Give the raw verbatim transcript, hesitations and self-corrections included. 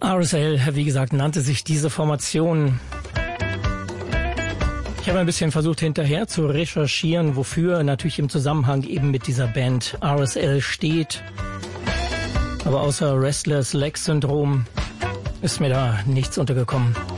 R S L, wie gesagt, nannte sich diese Formation. Ich habe ein bisschen versucht hinterher zu recherchieren, wofür natürlich im Zusammenhang eben mit dieser Band R S L steht. Aber außer Restless Leg Syndrome ist mir da nichts untergekommen.